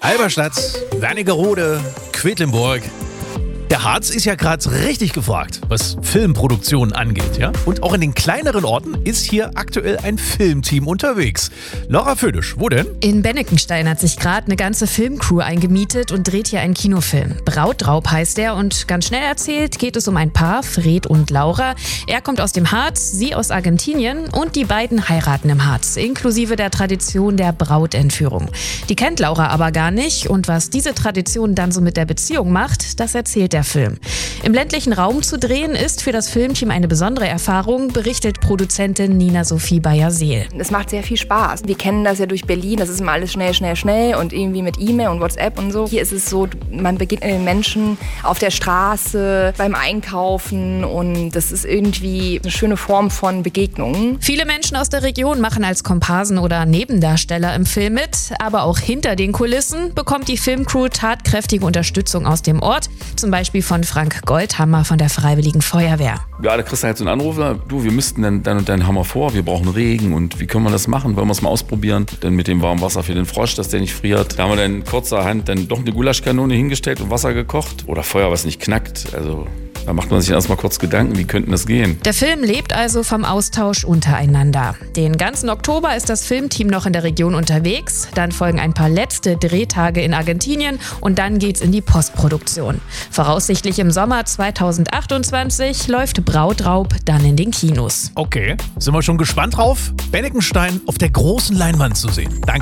Halberstadt, Wernigerode, Quedlinburg. Der Harz ist ja gerade richtig gefragt, was Filmproduktionen angeht, ja? Und auch in den kleineren Orten ist hier aktuell ein Filmteam unterwegs. Laura Födisch, wo denn? In Bennekenstein hat sich gerade eine ganze Filmcrew eingemietet und dreht hier einen Kinofilm. Brautraub heißt er und ganz schnell erzählt geht es um ein Paar, Fred und Laura. Er kommt aus dem Harz, sie aus Argentinien und die beiden heiraten im Harz, inklusive der Tradition der Brautentführung. Die kennt Laura aber gar nicht und was diese Tradition dann so mit der Beziehung macht, das erzählt der Film. Im ländlichen Raum zu drehen ist für das Filmteam eine besondere Erfahrung, berichtet Produzentin Nina-Sophie Bayer-Seel. Es macht sehr viel Spaß. Wir kennen das ja durch Berlin, das ist immer alles schnell, schnell, schnell und irgendwie mit E-Mail und WhatsApp und so. Hier ist es so, man begegnet den Menschen auf der Straße, beim Einkaufen und das ist irgendwie eine schöne Form von Begegnung. Viele Menschen aus der Region machen als Komparsen oder Nebendarsteller im Film mit, aber auch hinter den Kulissen bekommt die Filmcrew tatkräftige Unterstützung aus dem Ort, zum Beispiel von Frank Goldhammer von der Freiwilligen Feuerwehr. Ja, da kriegst du halt so einen Anruf, du, wir müssten dann und dann Hammer vor, wir brauchen Regen und wie können wir das machen, wollen wir es mal ausprobieren? Dann mit dem warmen Wasser für den Frosch, dass der nicht friert. Da haben wir dann kurzerhand dann doch eine Gulaschkanone hingestellt und Wasser gekocht oder Feuer, was nicht knackt, also... Da macht man sich erstmal kurz Gedanken, wie könnten das gehen? Der Film lebt also vom Austausch untereinander. Den ganzen Oktober ist das Filmteam noch in der Region unterwegs. Dann folgen ein paar letzte Drehtage in Argentinien und dann geht's in die Postproduktion. Voraussichtlich im Sommer 2028 läuft Brautraub dann in den Kinos. Okay, sind wir schon gespannt drauf? Bennekenstein auf der großen Leinwand zu sehen. Danke.